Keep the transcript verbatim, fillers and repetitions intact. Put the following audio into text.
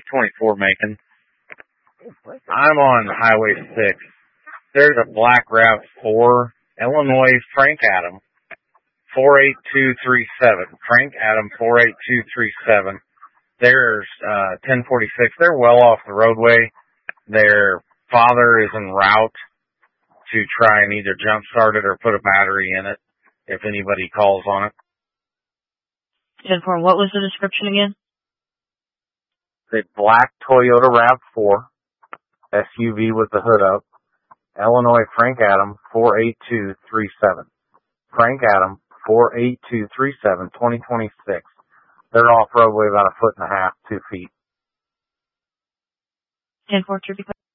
twenty-four Macon. I'm on Highway six. There's a black RAV four, Illinois Frank Adam, four eight two three seven. Frank Adam, four eight two three seven. There's uh, ten forty-six. They're well off the roadway. Their father is en route to try and either jump start it or put a battery in it if anybody calls on it. ten four, what was the description again? The black Toyota RAV four, S U V with the hood up, Illinois Frank Adam, four eight two three seven. Frank Adam, four eight two three seven, twenty twenty-six. They're off roadway about a foot and a half, two feet. ten four,